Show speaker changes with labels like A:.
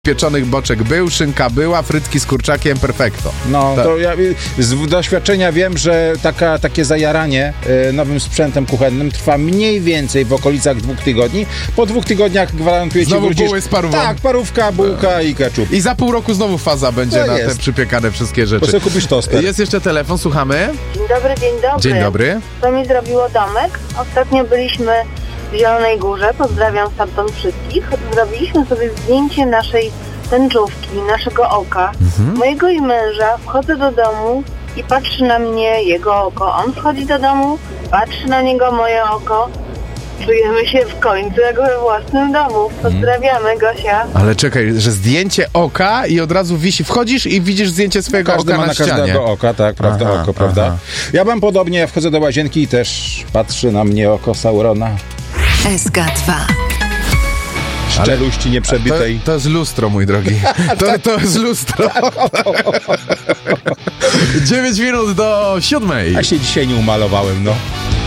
A: Pieczonych boczek był, szynka była, frytki z kurczakiem, perfekto.
B: No,
A: Tak.
B: to ja z doświadczenia wiem, że takie zajaranie nowym sprzętem kuchennym trwa mniej więcej w okolicach 2 tygodni. Po 2 tygodniach gwarantuję ci,
A: Znowu
B: wrócisz...
A: buły z parówką.
B: Tak, parówka, bułka i ketchup.
A: I za pół roku znowu faza będzie
B: To
A: na
B: jest.
A: te przypiekane wszystkie
B: Po
A: rzeczy.
B: co kupisz toster?
A: Jest jeszcze telefon, słuchamy.
C: Dzień dobry, dzień dobry.
A: Dzień dobry.
C: Co mi zrobiło domek? Ostatnio byliśmy w Zielonej Górze, pozdrawiam stamtąd wszystkich. Zrobiliśmy sobie zdjęcie naszej tęczówki, naszego oka, mojego i męża. Wchodzę do domu i patrzy na mnie jego oko. On wchodzi do domu, patrzy na niego moje oko. Czujemy się w końcu jak we własnym domu. Pozdrawiamy, Gosia.
A: Ale czekaj, że zdjęcie oka i od razu wisi, wchodzisz i widzisz zdjęcie swojego
B: Każdy
A: oka
B: ma
A: na
B: na
A: ścianie.
B: każdego oka, tak, prawda,
A: Aha,
B: oko, prawda?
A: aha.
B: Ja mam podobnie, ja wchodzę do łazienki i też patrzy na mnie oko Saurona.
D: SK2.
B: Szczeluści nieprzebitej.
A: To jest lustro, mój drogi. To jest lustro. 9 minut do 7.
B: Ja się dzisiaj nie umalowałem, no.